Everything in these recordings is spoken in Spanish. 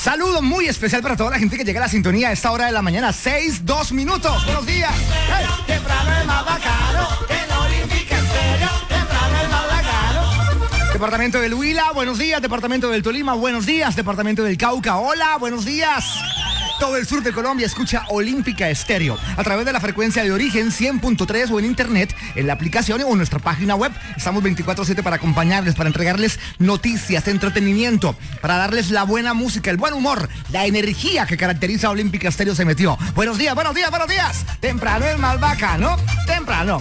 Saludo muy especial para toda la gente que llega a la sintonía a esta hora de la mañana, 6:02 minutos. Buenos días. Hey. Temprano es más bacano, el Olímpica Estéreo, temprano es más bacano. Departamento del Huila, buenos días. Departamento del Tolima, buenos días. Departamento del Cauca, hola, buenos días. Todo el sur de Colombia escucha Olímpica Estéreo a través de la frecuencia de origen 100.3 o en internet, en la aplicación o en nuestra página web. Estamos 24/7 para acompañarles, para entregarles noticias, entretenimiento, para darles la buena música, el buen humor, la energía que caracteriza a Olímpica Estéreo se metió. Buenos días, buenos días, buenos días. Temprano es más bacano, temprano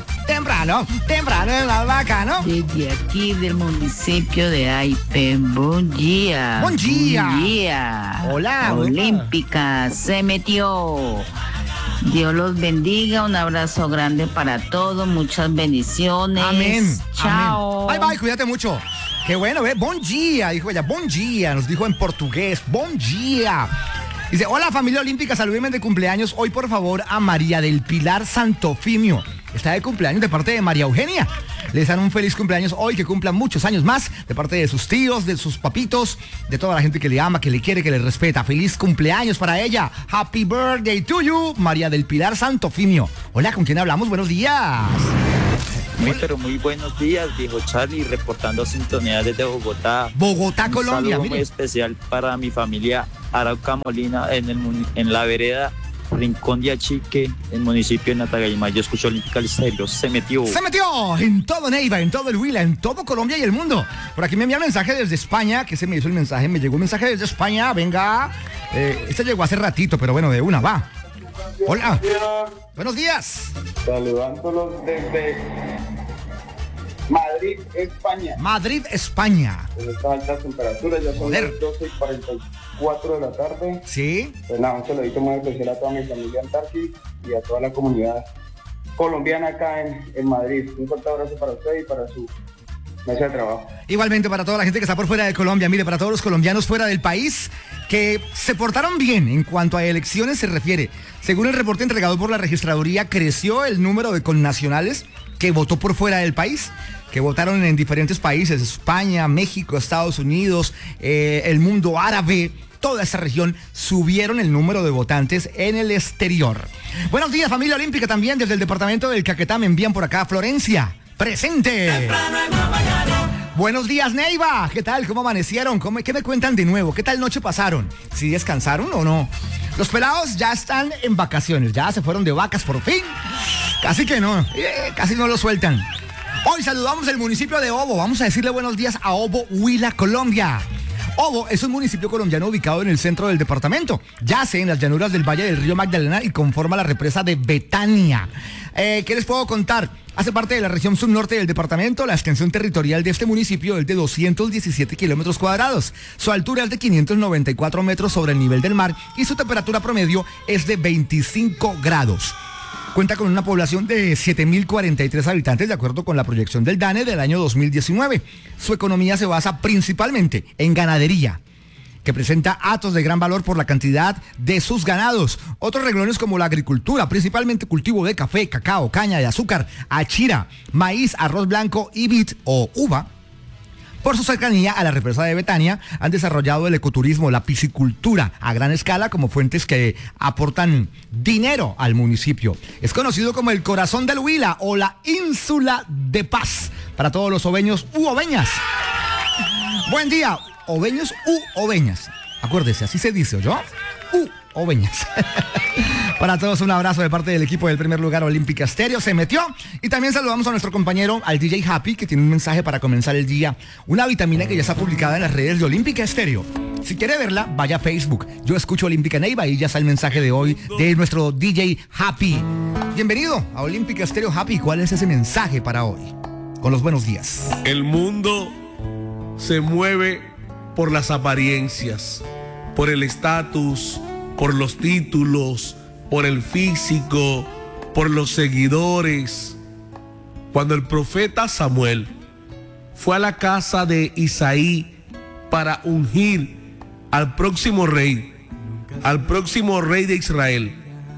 es más bacano. Desde aquí del municipio de Aipe, buen día. Buen día. Buen día. Hola. Olímpica se metió. Dios los bendiga, un abrazo grande para todos, muchas bendiciones. Amén. Chao. Amén. Bye, cuídate mucho. Qué bueno, buen día, dijo ella, buen día, nos dijo en portugués, buen día. Dice, hola familia olímpica, salúdenme de cumpleaños hoy por favor a María del Pilar Santofimio. Está de cumpleaños de parte de María Eugenia. Les dan un feliz cumpleaños hoy, que cumplan muchos años más, de parte de sus tíos, de sus papitos, de toda la gente que le ama, que le quiere, que le respeta. Feliz cumpleaños para ella. Happy birthday to you, María del Pilar Santofimio. Hola, ¿con quién hablamos? Buenos días. Muy buenos días, viejo Charlie, reportando sintonía desde Bogotá. Bogotá, Colombia. Un saludo mire. muy especial para mi familia Arauca Molina en la vereda Rincón de Achique, en el municipio de Natagaima. Yo escucho Olímpica Estéreo. Se metió En todo Neiva, en todo el Huila, en todo Colombia y el mundo. Por aquí me envían mensaje desde España, que se me hizo el mensaje, me llegó un mensaje desde España, venga. Este llegó hace ratito, pero bueno, de una, va. Hola. Buenos días. Saludándolos desde Madrid, España. Madrid, España. Con estas altas temperaturas, ya son Joder. las 12:44 de la tarde. Sí. Pues nada, un saludito muy especial a toda mi familia en Tarqui y a toda la comunidad colombiana acá en Madrid. Un fuerte abrazo para usted y para su mesa de trabajo. Igualmente para toda la gente que está por fuera de Colombia, mire, para todos los colombianos fuera del país que se portaron bien en cuanto a elecciones se refiere. Según el reporte entregado por la registraduría, creció el número de connacionales que votó por fuera del país, que votaron en diferentes países, España, México, Estados Unidos, el mundo árabe. Toda esta región subieron el número de votantes en el exterior. Buenos días, familia olímpica, también desde el departamento del Caquetá me envían por acá Florencia. ¡Presente! Buenos días, Neiva. ¿Qué tal? ¿Cómo amanecieron? ¿Qué me cuentan de nuevo? ¿Qué tal noche pasaron? ¿Sí descansaron o no? Los pelados ya están en vacaciones, ya se fueron de vacas por fin. Casi que no, casi no lo sueltan. Hoy saludamos el municipio de Obo. Vamos a decirle buenos días a Obo, Huila, Colombia. Obo es un municipio colombiano ubicado en el centro del departamento. Yace en las llanuras del Valle del Río Magdalena y conforma la represa de Betania. ¿Qué les puedo contar? Hace parte de la región subnorte del departamento. La extensión territorial de este municipio es de 217 kilómetros cuadrados. Su altura es de 594 metros sobre el nivel del mar y su temperatura promedio es de 25 grados. Cuenta con una población de 7.043 habitantes de acuerdo con la proyección del DANE del año 2019. Su economía se basa principalmente en ganadería, que presenta atos de gran valor por la cantidad de sus ganados. Otros renglones como la agricultura, principalmente cultivo de café, cacao, caña de azúcar, achira, maíz, arroz blanco y vid o uva. Por su cercanía a la represa de Betania, han desarrollado el ecoturismo, la piscicultura a gran escala como fuentes que aportan dinero al municipio. Es conocido como el corazón del Huila o la ínsula de paz para todos los oveños u oveñas. Buen día, oveños u oveñas. Acuérdese, así se dice, ¿yo? Oveñas. Para todos un abrazo de parte del equipo del primer lugar Olímpica Estéreo. Se metió. Y también saludamos a nuestro compañero, al DJ Happy, que tiene un mensaje para comenzar el día. Una vitamina que ya está publicada en las redes de Olímpica Estéreo. Si quiere verla, vaya a Facebook. Yo escucho Olímpica Neiva y ya está el mensaje de hoy de nuestro DJ Happy. Bienvenido a Olímpica Estéreo, Happy. ¿Cuál es ese mensaje para hoy? Con los buenos días. El mundo se mueve por las apariencias, por el estatus, por los títulos, por el físico, por los seguidores. Cuando el profeta Samuel fue a la casa de Isaí para ungir al próximo rey de Israel,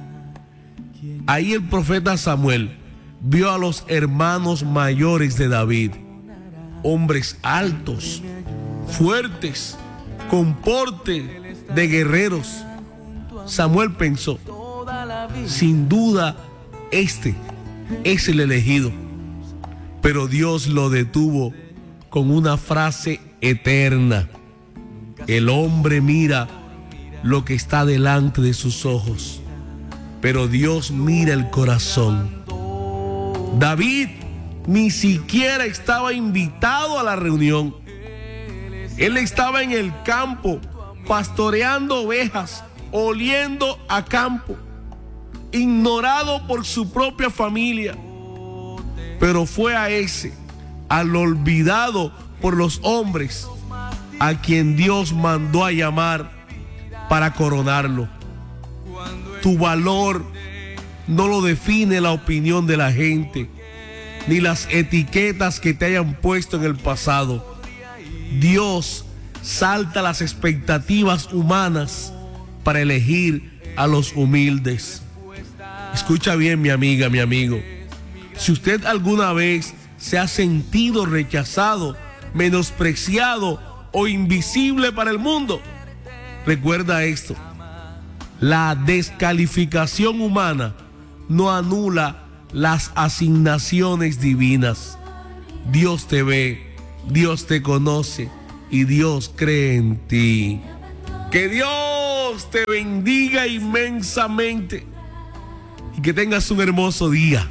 ahí el profeta Samuel vio a los hermanos mayores de David, hombres altos, fuertes, con porte de guerreros. Samuel pensó, sin duda, este es el elegido. Pero Dios lo detuvo con una frase eterna. El hombre mira lo que está delante de sus ojos, pero Dios mira el corazón. David ni siquiera estaba invitado a la reunión. Él estaba en el campo, pastoreando ovejas, oliendo a campo, ignorado por su propia familia. Pero fue a ese, al olvidado por los hombres, a quien Dios mandó a llamar para coronarlo. Tu valor no lo define la opinión de la gente, ni las etiquetas que te hayan puesto en el pasado. Dios salta las expectativas humanas para elegir a los humildes. Escucha bien, mi amiga, mi amigo. Si usted alguna vez se ha sentido rechazado, menospreciado o invisible para el mundo, recuerda esto: la descalificación humana no anula las asignaciones divinas. Dios te ve, Dios te conoce y Dios cree en ti. Que Dios te bendiga inmensamente y que tengas un hermoso día,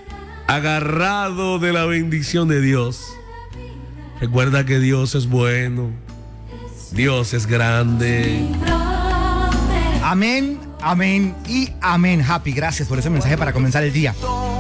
agarrado de la bendición de Dios. Recuerda que Dios es bueno, Dios es grande. Amén, amén y amén. Happy, gracias por ese mensaje para comenzar el día.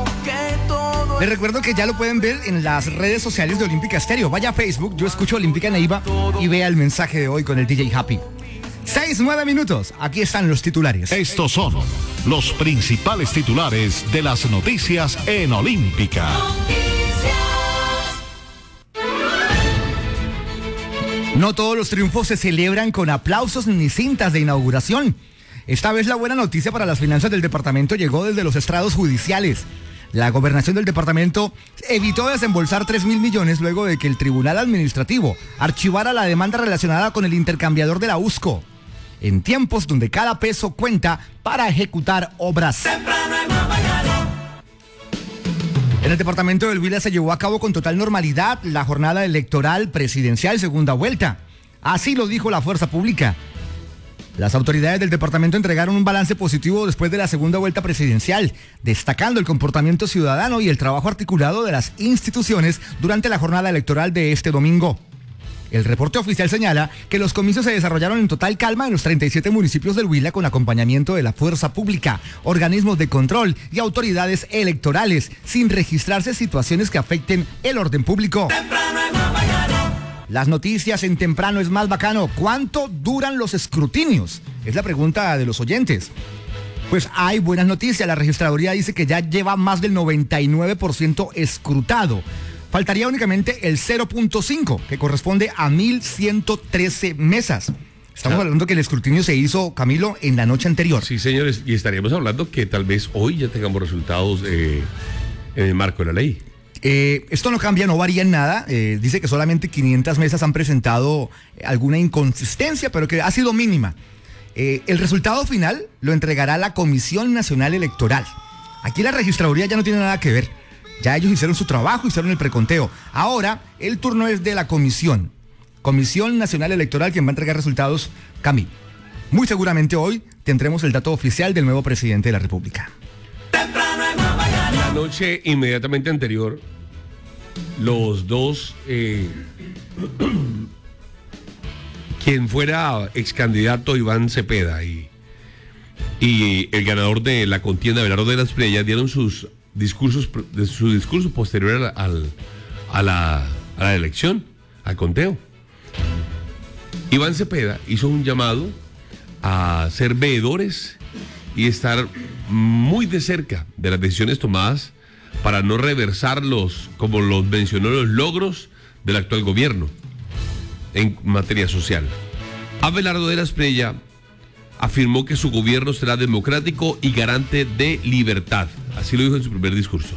Les recuerdo que ya lo pueden ver en las redes sociales de Olímpica Estéreo. Vaya a Facebook, Yo Escucho Olímpica Neiva, y vea el mensaje de hoy con el DJ Happy. 6-9 minutos, aquí están los titulares. Estos son los principales titulares de las noticias en Olímpica. No todos los triunfos se celebran con aplausos ni cintas de inauguración. Esta vez la buena noticia para las finanzas del departamento llegó desde los estrados judiciales. La gobernación del departamento evitó desembolsar 3.000 millones luego de que el Tribunal Administrativo archivara la demanda relacionada con el intercambiador de la USCO, en tiempos donde cada peso cuenta para ejecutar obras. En el departamento del Huila se llevó a cabo con total normalidad la jornada electoral presidencial segunda vuelta. Así lo dijo la fuerza pública. Las autoridades del departamento entregaron un balance positivo después de la segunda vuelta presidencial, destacando el comportamiento ciudadano y el trabajo articulado de las instituciones durante la jornada electoral de este domingo. El reporte oficial señala que los comicios se desarrollaron en total calma en los 37 municipios del Huila con acompañamiento de la fuerza pública, organismos de control y autoridades electorales, sin registrarse situaciones que afecten el orden público. Las noticias en Temprano es más bacano. ¿Cuánto duran los escrutinios? Es la pregunta de los oyentes. Pues hay buenas noticias. La registraduría dice que ya lleva más del 99% escrutado. Faltaría únicamente el 0.5, que corresponde a 1.113 mesas. Estamos hablando que el escrutinio se hizo, Camilo, en la noche anterior. Sí, señores, y estaríamos hablando que tal vez hoy ya tengamos resultados en el marco de la ley. Esto no cambia, no varía en nada. Dice que solamente 500 mesas han presentado alguna inconsistencia, pero que ha sido mínima. El resultado final lo entregará la Comisión Nacional Electoral. Aquí la registraduría ya no tiene nada que ver. Ya ellos hicieron su trabajo, hicieron el preconteo. Ahora el turno es de la Comisión Nacional Electoral, quien va a entregar resultados. Camilo, muy seguramente hoy tendremos el dato oficial del nuevo presidente de la República. La noche inmediatamente anterior, los dos, quien fuera ex candidato Iván Cepeda y el ganador de la contienda, Abelardo de las Espriella, dieron su discurso posterior a la elección, al conteo. Iván Cepeda hizo un llamado a ser veedores y estar muy de cerca de las decisiones tomadas para no reversarlos, como los mencionó, los logros del actual gobierno en materia social. Abelardo de la Espriella afirmó que su gobierno será democrático y garante de libertad. Así lo dijo en su primer discurso.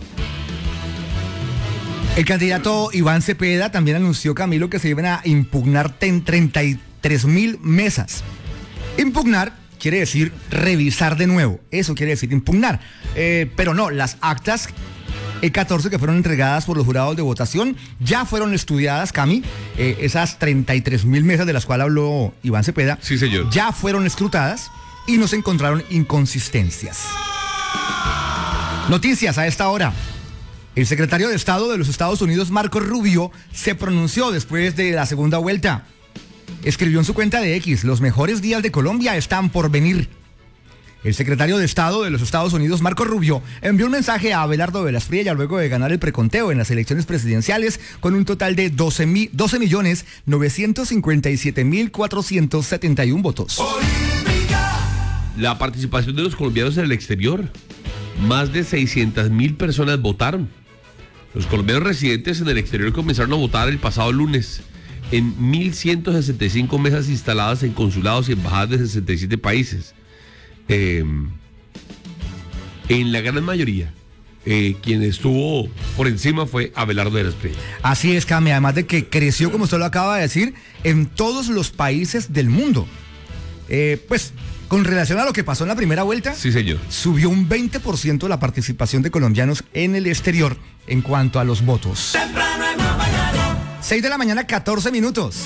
El candidato Iván Cepeda también anunció, Camilo, que se iban a impugnar 33.000 mesas. Impugnar quiere decir revisar de nuevo. Eso quiere decir impugnar. Pero no, las actas E14 que fueron entregadas por los jurados de votación ya fueron estudiadas, Cami. Esas 33.000 mesas de las cuales habló Iván Cepeda. Sí, señor. Ya fueron escrutadas y no se encontraron inconsistencias. Noticias a esta hora. El secretario de Estado de los Estados Unidos, Marco Rubio, se pronunció después de la segunda vuelta. Escribió en su cuenta de X: los mejores días de Colombia están por venir. El secretario de Estado de los Estados Unidos, Marco Rubio, envió un mensaje a Abelardo de las Priella luego de ganar el preconteo en las elecciones presidenciales con un total de 12.957.471 votos. La participación de los colombianos en el exterior. Más de 600.000 personas votaron. Los colombianos residentes en el exterior comenzaron a votar el pasado lunes en 1.165 mesas instaladas en consulados y embajadas de 67 países. En la gran mayoría, quien estuvo por encima fue Abelardo de las Priella. Así es, Cami, además de que creció, como usted lo acaba de decir, en todos los países del mundo. Pues, con relación a lo que pasó en la primera vuelta, sí, señor, subió un 20% la participación de colombianos en el exterior en cuanto a los votos. 6 de la mañana, 14 minutos.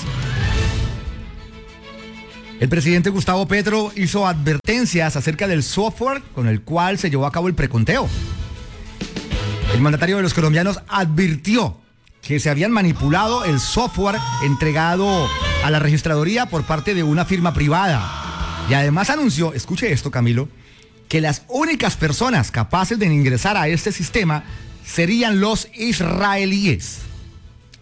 El presidente Gustavo Petro hizo advertencias acerca del software con el cual se llevó a cabo el preconteo. El mandatario de los colombianos advirtió que se habían manipulado el software entregado a la registraduría por parte de una firma privada. Y además anunció, escuche esto, Camilo, que las únicas personas capaces de ingresar a este sistema serían los israelíes.